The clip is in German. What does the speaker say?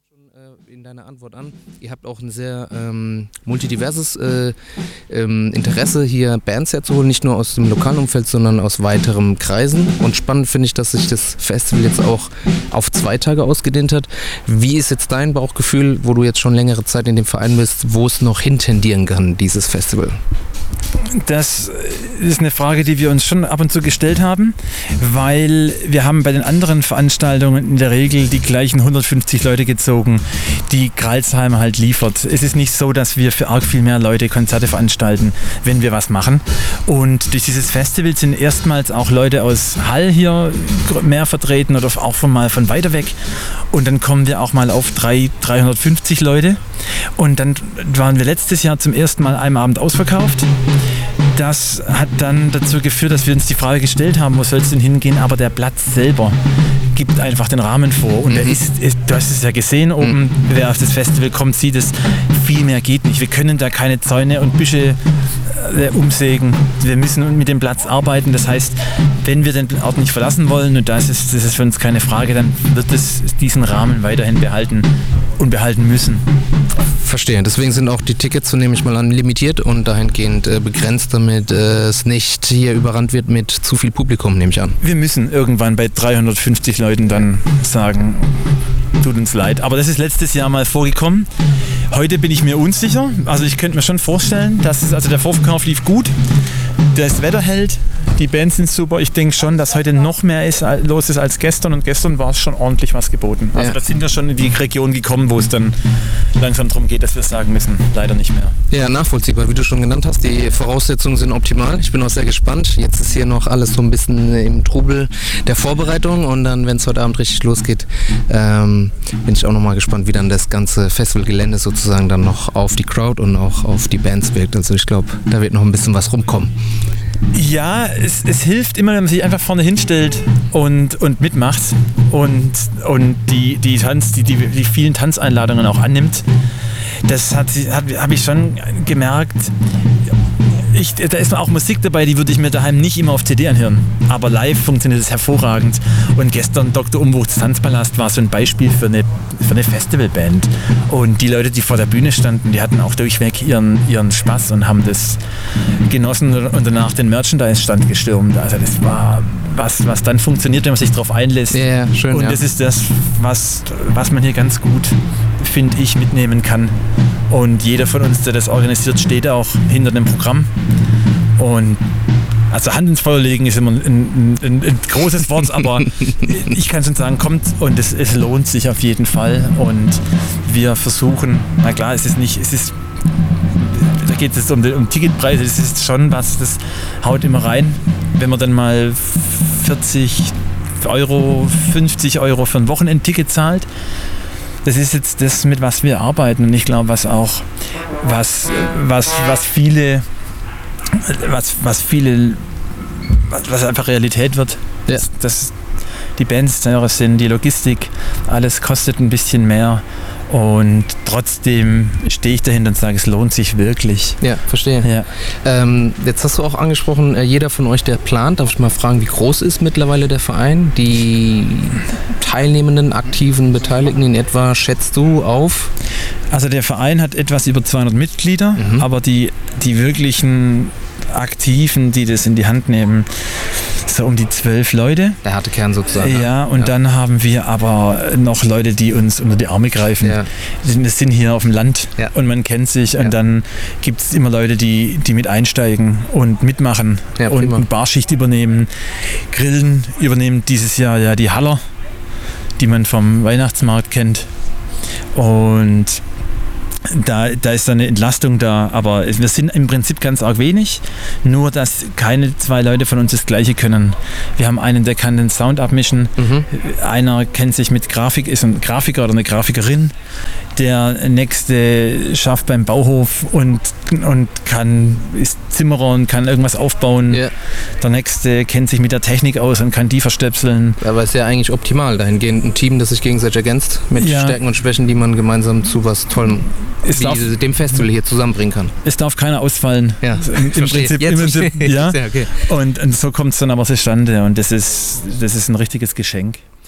In deiner Antwort an. Ihr habt auch ein sehr multidiverses Interesse, hier Bands herzuholen, nicht nur aus dem lokalen Umfeld, sondern aus weiteren Kreisen. Und spannend finde ich, dass sich das Festival jetzt auch auf 2 Tage ausgedehnt hat. Wie ist jetzt dein Bauchgefühl, wo du jetzt schon längere Zeit in dem Verein bist, wo es noch hintendieren kann, dieses Festival? Das ist eine Frage, die wir uns schon ab und zu gestellt haben, weil wir haben bei den anderen Veranstaltungen in der Regel die gleichen 150 Leute gezogen, die Kralsheim halt liefert. Es ist nicht so, dass wir für arg viel mehr Leute Konzerte veranstalten, wenn wir was machen. Und durch dieses Festival sind erstmals auch Leute aus Hall hier mehr vertreten oder auch mal von weiter weg. Und dann kommen wir auch mal auf 350 Leute. Und dann waren wir letztes Jahr zum ersten Mal einen Abend ausverkauft. Das hat dann dazu geführt, dass wir uns die Frage gestellt haben, wo soll es denn hingehen, aber der Platz selber gibt einfach den Rahmen vor. Und du hast es ja gesehen oben, wer auf das Festival kommt, sieht es, viel mehr geht nicht. Wir können da keine Zäune und Büsche umsägen. Wir müssen mit dem Platz arbeiten. Das heißt, wenn wir den Ort nicht verlassen wollen, und das ist für uns keine Frage, dann wird es diesen Rahmen weiterhin behalten und behalten müssen. Verstehe. Deswegen sind auch die Tickets, so nehme ich mal an, limitiert und dahingehend begrenzt, damit es nicht hier überrannt wird mit zu viel Publikum, nehme ich an. Wir müssen irgendwann bei 350 Leuten dann sagen, tut uns leid. Aber das ist letztes Jahr mal vorgekommen. Heute bin ich mir unsicher. Also ich könnte mir schon vorstellen, also der Vorverkauf lief gut. Das Wetter hält, die Bands sind super. Ich denke schon, dass heute noch mehr los ist als gestern. Und gestern war es schon ordentlich was geboten. Also da sind wir schon in die Region gekommen, wo es dann langsam darum geht, dass wir sagen müssen, leider nicht mehr. Ja, nachvollziehbar, wie du schon genannt hast. Die Voraussetzungen sind optimal. Ich bin auch sehr gespannt. Jetzt ist hier noch alles so ein bisschen im Trubel der Vorbereitung. Und dann, wenn es heute Abend richtig losgeht, bin ich auch nochmal gespannt, wie dann das ganze Festivalgelände sozusagen dann noch auf die Crowd und auch auf die Bands wirkt. Also ich glaube, da wird noch ein bisschen was rumkommen. Ja, es hilft immer, wenn man sich einfach vorne hinstellt und mitmacht und die vielen Tanzeinladungen auch annimmt. Das habe ich schon gemerkt. Da ist auch Musik dabei, die würde ich mir daheim nicht immer auf CD anhören. Aber live funktioniert es hervorragend. Und gestern Dr. Umbruchs Tanzpalast war so ein Beispiel für eine Festivalband. Und die Leute, die vor der Bühne standen, die hatten auch durchweg ihren Spaß und haben das genossen und danach den Merchandise-Stand gestürmt. Also das war was dann funktioniert, wenn man sich darauf einlässt. Ja, schön, und das ist das, was man hier ganz gut, finde ich, mitnehmen kann. Und jeder von uns, der das organisiert, steht auch hinter dem Programm. Und also Hand ins Feuer legen ist immer ein großes Wort, aber ich kann schon sagen, kommt und es lohnt sich auf jeden Fall. Und wir versuchen, na klar, da geht es um Ticketpreise, das ist schon was, das haut immer rein. Wenn man dann mal 40 Euro, 50 Euro für ein Wochenendticket zahlt, das ist jetzt das, mit was wir arbeiten. Und ich glaube, was einfach Realität wird, dass die Bands teurer sind, die Logistik, alles kostet ein bisschen mehr. Und trotzdem stehe ich dahinter und sage, es lohnt sich wirklich. Ja, verstehe. Ja. Jetzt hast du auch angesprochen, jeder von euch, der plant, darf ich mal fragen, wie groß ist mittlerweile der Verein? Die teilnehmenden, aktiven Beteiligten in etwa schätzt du auf? Also der Verein hat etwas über 200 Mitglieder, aber die wirklichen Aktiven, die das in die Hand nehmen, so um die 12 Leute. Der harte Kern sozusagen. Ja, und dann haben wir aber noch Leute, die uns unter die Arme greifen. Ja. Das sind hier auf dem Land und man kennt sich und dann gibt es immer Leute, die mit einsteigen und mitmachen und eine Barschicht übernehmen. Grillen übernehmen dieses Jahr ja die Haller, die man vom Weihnachtsmarkt kennt. Und da ist eine Entlastung da, aber wir sind im Prinzip ganz arg wenig, nur dass keine 2 Leute von uns das Gleiche können. Wir haben einen, der kann den Sound abmischen, einer kennt sich mit Grafik, ist ein Grafiker oder eine Grafikerin, der nächste schafft beim Bauhof und ist Zimmerer und kann irgendwas aufbauen. Yeah. Der nächste kennt sich mit der Technik aus und kann die verstöpseln. Aber es ist ja eigentlich optimal, dahingehend ein Team, das sich gegenseitig ergänzt, mit Stärken und Schwächen, die man gemeinsam zu was Tollem wie dem Festival hier zusammenbringen kann. Es darf keiner ausfallen. Ja, im Prinzip. Ja. Okay. Und so kommt es dann aber zustande und das ist ein richtiges Geschenk.